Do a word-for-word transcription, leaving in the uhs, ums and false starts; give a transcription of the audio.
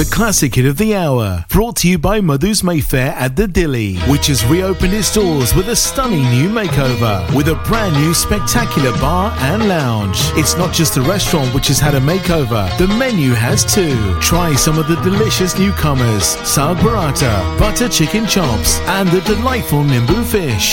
the classic hit of the hour. Brought to you by Madhu's Mayfair at the Dilly, which has reopened its doors with a stunning new makeover, with a brand new spectacular bar and lounge. It's not just the restaurant which has had a makeover, the menu has too. Try some of the delicious newcomers, Saag Burrata, butter chicken chops, and the delightful Nimbu fish.